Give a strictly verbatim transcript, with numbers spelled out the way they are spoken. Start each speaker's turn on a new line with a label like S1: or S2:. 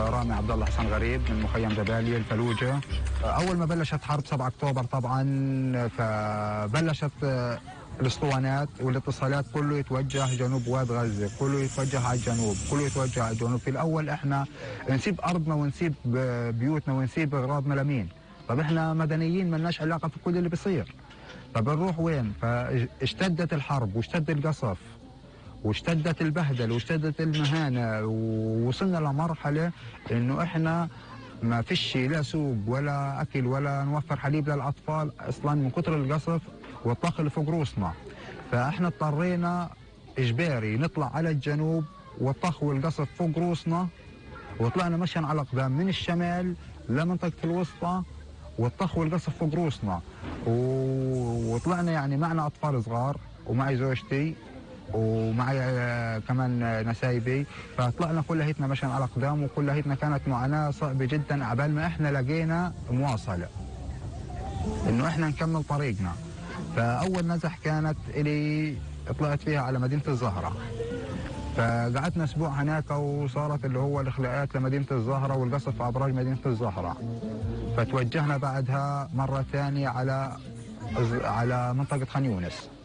S1: رامي عبد الله حسن غريب من مخيم جباليا الفلوجه. اول ما بلشت حرب سبعة اكتوبر طبعا فبلشت الاسطوانات والاتصالات كله يتوجه جنوب واد غزه، كله يتوجه على الجنوب، كله يتوجه على الجنوب. في الاول احنا نسيب ارضنا ونسيب بيوتنا ونسيب اغراضنا لمين؟ طب احنا مدنيين ما لناش علاقه في كل اللي بيصير. طب نروح وين؟ فاشتدت الحرب واشتد القصف واشتدت البهدل واشتدت المهانه، ووصلنا لمرحله انه احنا ما فيش لا سوق ولا اكل ولا نوفر حليب للاطفال اصلا من كثر القصف والطخ اللي فوق روسنا. فاحنا اضطرينا اجباري نطلع على الجنوب والطخ والقصف فوق روسنا، وطلعنا مشيا على اقدام من الشمال لمنطقه الوسطى والطخ والقصف فوق روسنا. وطلعنا يعني معنا اطفال صغار ومعي زوجتي ومعي كمان نسايبي، فطلعنا كلياتنا مشيا على اقدام وكلياتنا كانت معاناه صعبه جدا عبال ما احنا لقينا مواصله انه احنا نكمل طريقنا. فاول نزح كانت الي طلعت فيها على مدينه الزهره، فقعدنا اسبوع هناك وصارت اللي هو الاخلاءات لمدينه الزهره والقصف في ابراج مدينه الزهره. فتوجهنا بعدها مره ثانيه على على منطقه خان يونس.